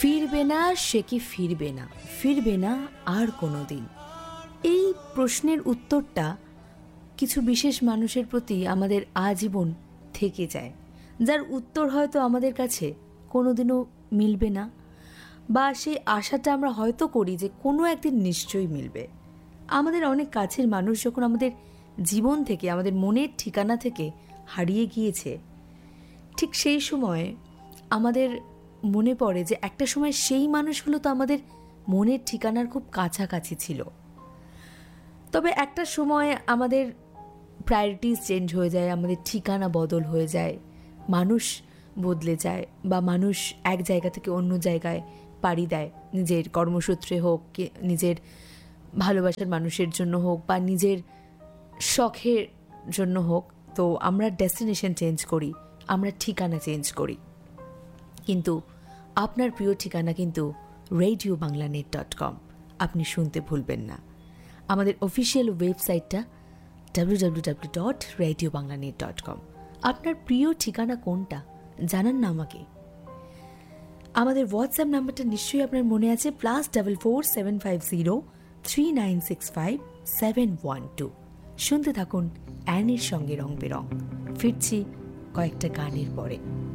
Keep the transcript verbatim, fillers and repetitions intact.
ফিরবে না সে কি ফিরবে না, ফিরবে না আর কোনো দিন। এই প্রশ্নের উত্তরটা কিছু বিশেষ মানুষের প্রতি আমাদের আজীবন থেকে যায়, যার উত্তর হয়তো আমাদের কাছে কোনোদিনও মিলবে না, বা সেই আশাটা আমরা হয়তো করি যে কোনো একদিন নিশ্চয়ই মিলবে। আমাদের অনেক কাছের মানুষ যখন আমাদের জীবন থেকে, আমাদের মনের ঠিকানা থেকে হারিয়ে গিয়েছে, ঠিক সেই সময় আমাদের মনে পড়ে যে একটা সময় সেই মানুষগুলো তো আমাদের মনের ঠিকানার খুব কাছাকাছি ছিল। তবে একটা সময় আমাদের প্রায়োরিটিস চেঞ্জ হয়ে যায়, আমাদের ঠিকানা বদল হয়ে যায়, মানুষ বদলে যায়, বা মানুষ এক জায়গা থেকে অন্য জায়গায় পাড়ি দেয়, নিজের কর্মসূত্রে হোক, নিজের ভালোবাসার মানুষের জন্য হোক, বা নিজের শখের জন্য হোক। তো আমরা ডেস্টিনেশন চেঞ্জ করি, আমরা ঠিকানা চেঞ্জ করি, কিন্তু আপনার প্রিয় ঠিকানা কিন্তু radio Bangla net dot com. আপনি শুনতে ভুলবেন না। আমাদের অফিসিয়াল ওয়েবসাইটটা W W W dot radio Bangla net dot com. আপনার প্রিয় ঠিকানা কোনটা জানান না আমাকে। আমাদের হোয়াটসঅ্যাপ নাম্বারটা নিশ্চয়ই আপনার মনে আছে, plus double four seven five zero three nine six five seven one two. শুনতে থাকুন অ্যানির সঙ্গে রং বেরং। ফিরছি কয়েকটা গানের পরে।